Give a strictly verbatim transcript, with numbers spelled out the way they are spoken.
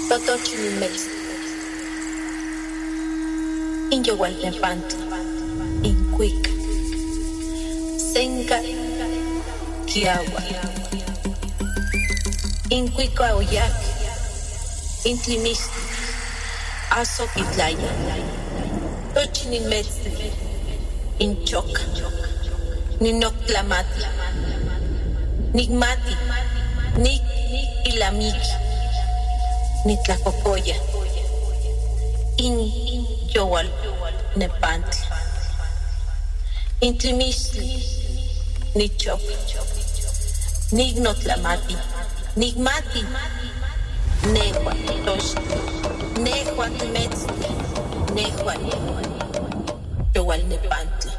Totochimilmex, Inyowaltepantli, Incuic, Senca, Kiawa, Incuica Oyac, Intlimistli, Azoquitlaya, Tochimilmex, Inchoca, Ninoctlamati, Nigmati, Nik Ilamiki, Nitlacocoya, In Yowal Nepantli, Intlimistli, Nichop, Nignotlamati, Nigmati, Negua Tosh, Negua Temetzli, Negua Yowal Nepantli.